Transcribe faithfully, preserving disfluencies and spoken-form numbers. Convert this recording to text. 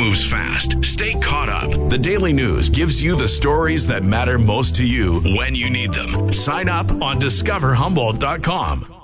moves fast. Stay caught up. The Daily News gives you the stories that matter most to you when you need them. Sign up on discover humboldt dot com.